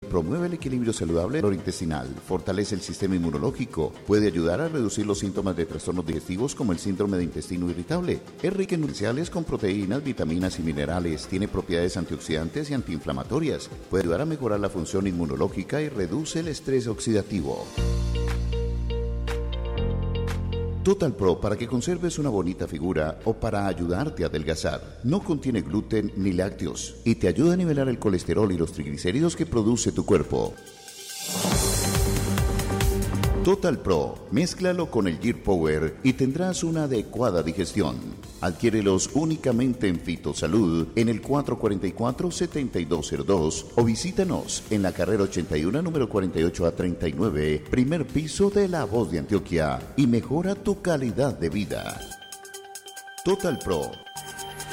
promueve el equilibrio saludable intestinal, fortalece el sistema inmunológico, puede ayudar a reducir los síntomas de trastornos digestivos como el síndrome de intestino irritable. Es rica en nutrientes con proteínas, vitaminas y minerales, tiene propiedades antioxidantes y antiinflamatorias, puede ayudar a mejorar la función inmunológica y reduce el estrés oxidativo. Total Pro para que conserves una bonita figura o para ayudarte a adelgazar. No contiene gluten ni lácteos y te ayuda a nivelar el colesterol y los triglicéridos que produce tu cuerpo. Total Pro, mézclalo con el Gear Power y tendrás una adecuada digestión. Adquiérelos únicamente en Fitosalud en el 444-7202 o visítanos en la carrera 81 número 48A39, primer piso de La Voz de Antioquia y mejora tu calidad de vida. Total Pro,